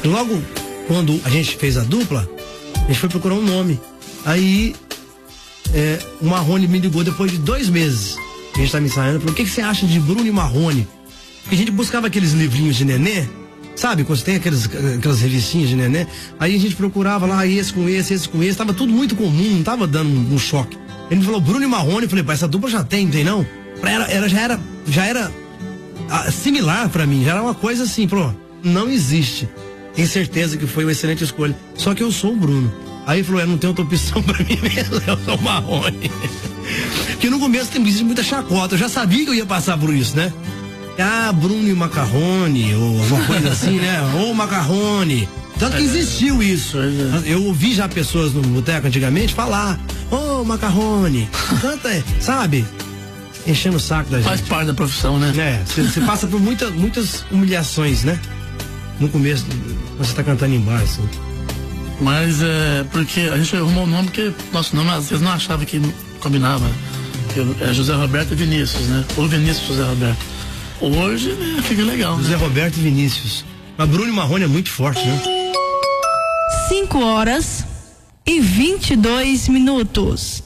E logo quando a gente fez a dupla, a gente foi procurar um nome. Aí o Marrone me ligou depois de 2 meses. A gente tava ensaiando, falou: o que você acha de Bruno e Marrone? Porque a gente buscava aqueles livrinhos de nenê, sabe? Quando você tem aquelas revistinhas de nenê. Aí a gente procurava lá, esse com esse com esse. Tava tudo muito comum, não tava dando um choque. Ele me falou: Bruno e Marrone. Eu falei: pô, essa dupla já tem não? Já era similar pra mim, já era uma coisa assim, não existe. Tenho certeza que foi uma excelente escolha. Só que eu sou o Bruno. Aí ele falou: não tem outra opção pra mim mesmo, eu sou o Marrone. Porque no começo tem muita chacota, eu já sabia que eu ia passar por isso, né? Bruno e Macarrone, ou alguma coisa assim, né? Ou Macarrone. Tanto que existiu isso. Eu ouvi já pessoas no boteco antigamente falar: Macarrone. Tanto sabe? Enchendo o saco da gente. Faz parte da profissão, né? Você passa por muitas humilhações, né? No começo, você tá cantando embaixo. Assim. Mas porque a gente arrumou o nome porque nosso nome às vezes não achava que combinava. É José Roberto e Vinícius, né? Ou Vinícius José Roberto. Hoje, né, fica legal. José Roberto e Vinícius. Mas Bruno e Marrone é muito forte, né? 5 horas e 22 minutos.